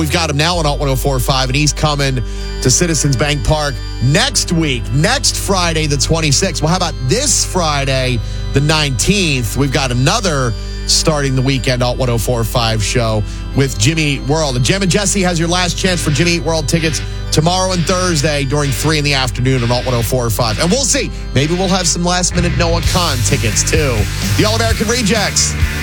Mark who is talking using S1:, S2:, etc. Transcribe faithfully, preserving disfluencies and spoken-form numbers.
S1: We've got him now on Alt one oh four point five, and he's coming to Citizens Bank Park next week, next Friday, the twenty-sixth. Well, how about this Friday, the nineteenth? We've got another starting the weekend Alt one oh four point five show with Jimmy Eat World. And Gem and Jesse has your last chance for Jimmy Eat World tickets tomorrow and Thursday during three in the afternoon on Alt one oh four point five. And we'll see. Maybe we'll have some last-minute Noah Khan tickets, too. The All-American Rejects.